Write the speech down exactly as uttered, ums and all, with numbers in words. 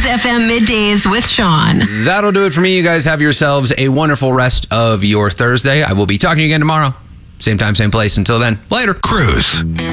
Cruise F M Middays with Sean. That'll do it for me. You guys have yourselves a wonderful rest of your Thursday. I will be talking to you again tomorrow. Same time, same place. Until then, later. Cruise.